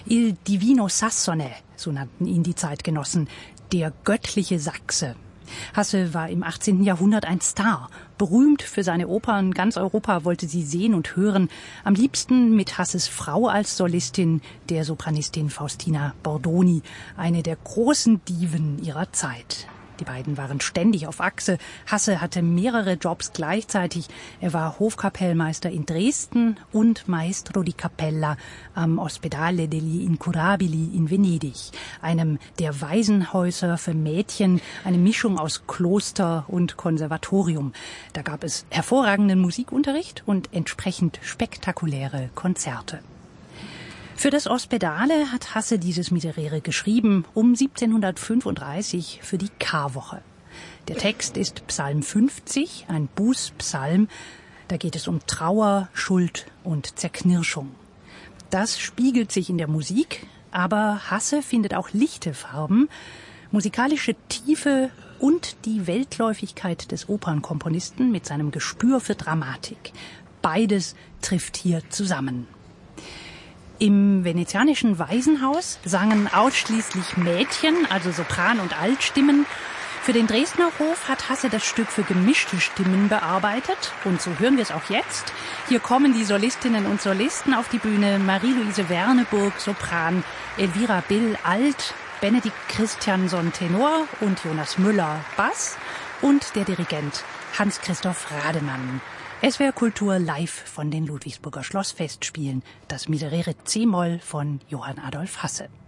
Il Divino Sassone, so nannten ihn die Zeitgenossen, der göttliche Sachse. Hasse war im 18. Jahrhundert ein Star, berühmt für seine Opern. Ganz Europa wollte sie sehen und hören. Am liebsten mit Hasses Frau als Solistin, der Sopranistin Faustina Bordoni, eine der großen Diven ihrer Zeit. Die beiden waren ständig auf Achse. Hasse hatte mehrere Jobs gleichzeitig. Er war Hofkapellmeister in Dresden und Maestro di Cappella am Ospedale degli Incurabili in Venedig, einem der Waisenhäuser für Mädchen, eine Mischung aus Kloster und Konservatorium. Da gab es hervorragenden Musikunterricht und entsprechend spektakuläre Konzerte. Für das Ospedale hat Hasse dieses Miserere geschrieben, um 1735 für die Karwoche. Der Text ist Psalm 50, ein Bußpsalm. Da geht es um Trauer, Schuld und Zerknirschung. Das spiegelt sich in der Musik, aber Hasse findet auch lichte Farben, musikalische Tiefe und die Weltläufigkeit des Opernkomponisten mit seinem Gespür für Dramatik. Beides trifft hier zusammen. Im venezianischen Waisenhaus sangen ausschließlich Mädchen, also Sopran- und Altstimmen. Für den Dresdner Hof hat Hasse das Stück für gemischte Stimmen bearbeitet. Und so hören wir es auch jetzt. Hier kommen die Solistinnen und Solisten auf die Bühne. Marie-Louise Werneburg, Sopran, Elvira Bill, Alt, Benedikt Christiansson, Tenor und Jonas Müller, Bass und der Dirigent Hans-Christoph Rademann. SWR Kultur live von den Ludwigsburger Schlossfestspielen, das Miserere C-Moll von Johann Adolf Hasse.